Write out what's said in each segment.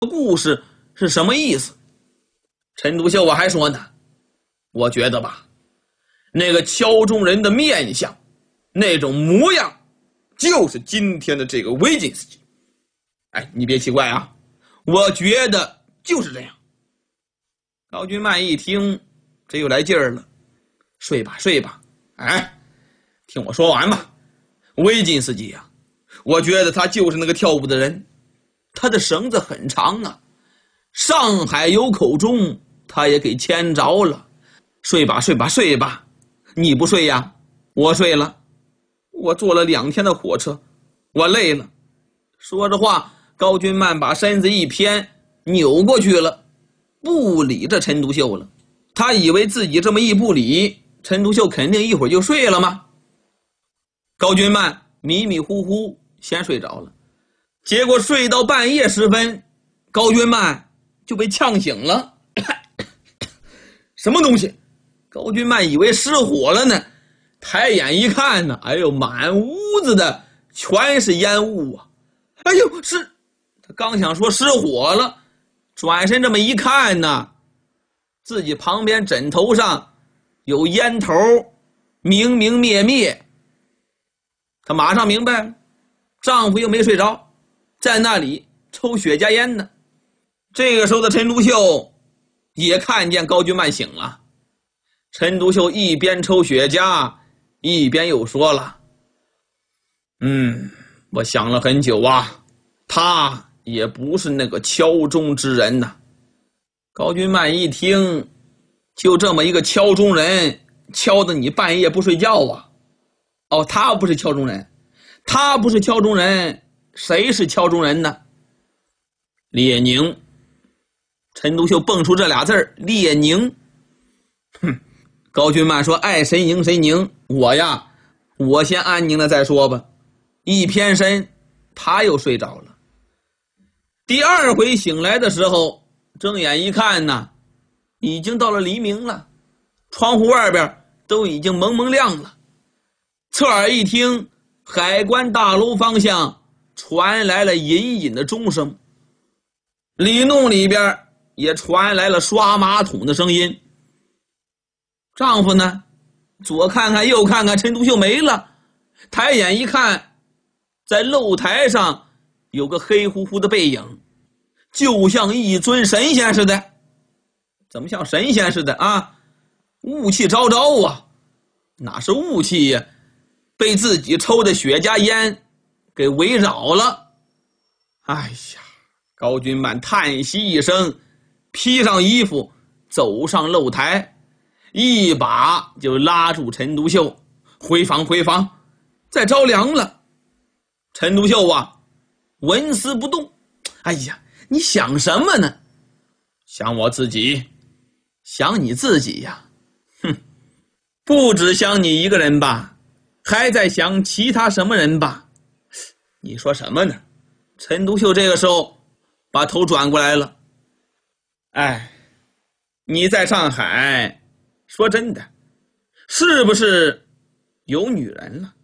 故事是什么意思？陈独秀还说呢，我觉得吧，那个敲钟人的面相，那种模样，就是今天的这个维金斯基。哎，你别奇怪啊，我觉得就是这样。高君曼一听，这又来劲儿了，睡吧睡吧，哎，听我说完吧。维金斯基呀，我觉得他就是那个跳舞的人，他的绳子很长啊，上海有口钟他也给牵着了。睡吧睡吧睡吧，你不睡呀，我睡了。我坐了2天的火车，我累了。说着话，高君曼把身子一偏，扭过去了，不理这陈独秀了。他以为自己这么一不理，陈独秀肯定一会儿就睡了吗？高君曼迷迷糊糊先睡着了，结果睡到半夜时分，高君曼就被呛醒了。什么东西？高君曼以为失火了呢，抬眼一看呢，哎呦，满屋子的全是烟雾啊！哎呦，他刚想说失火了，转身这么一看呢，自己旁边枕头上有烟头明明灭灭。她马上明白了，丈夫又没睡着，在那里抽雪茄烟呢。这个时候的陈独秀也看见高君曼醒了。陈独秀一边抽雪茄，一边又说了：我想了很久啊，他也不是那个敲钟之人呐。高君曼一听，就这么一个敲钟人，敲得你半夜不睡觉啊？哦，他不是敲钟人，他不是敲钟人，谁是敲钟人呢？列宁。陈独秀蹦出这俩字儿，列宁。高君曼说：爱谁宁谁宁，我先安宁了再说吧。一偏身，他又睡着了。第二回醒来的时候，睁眼一看呢，已经到了黎明了，窗户外边都已经蒙蒙亮了。侧耳一听，海关大楼方向传来了隐隐的钟声，里弄里边也传来了刷马桶的声音。丈夫呢，左看看右看看，陈独秀没了，抬眼一看，在露台上有个黑乎乎的背影，就像一尊神仙似的。怎么像神仙似的啊？雾气昭昭啊，哪是雾气呀，被自己抽的雪茄烟给围绕了。哎呀，高君曼叹息一声，披上衣服走上露台，一把就拉住陈独秀：回房回房，再着凉了。陈独秀啊，纹丝不动。哎呀，你想什么呢？想我自己。想你自己呀？不只想你一个人吧，还在想其他什么人吧？你说什么呢？陈独秀这个时候把头转过来了。哎，你在上海，说真的，是不是有女人了？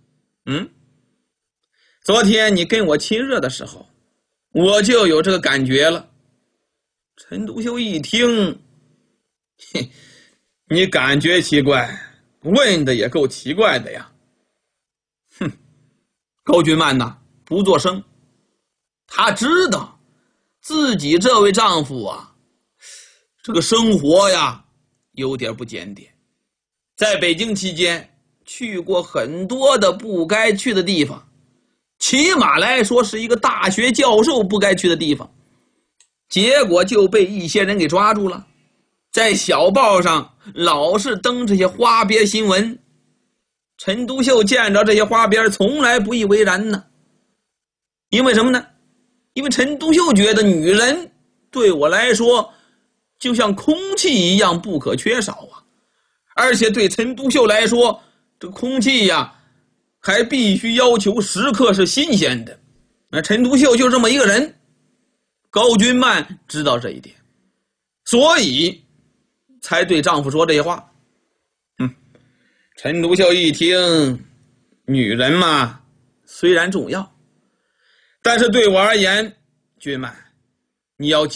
昨天你跟我亲热的时候，我就有这个感觉了。陈独秀一听，你感觉奇怪，问的也够奇怪的呀。高君曼呐，不作声。他知道自己这位丈夫啊，这个生活呀有点不检点，在北京期间去过很多的不该去的地方，起码来说是一个大学教授不该去的地方，结果就被一些人给抓住了，在小报上老是登这些花边新闻。陈独秀见着这些花边从来不以为然呢。因为什么呢？因为陈独秀觉得女人对我来说就像空气一样不可缺少啊，而且对陈独秀来说，这个空气呀还必须要求时刻是新鲜的。那陈独秀就这么一个人，高君曼知道这一点，所以才对丈夫说这些话。陈独秀一听，女人嘛，虽然重要，但是对我而言，君曼， 你要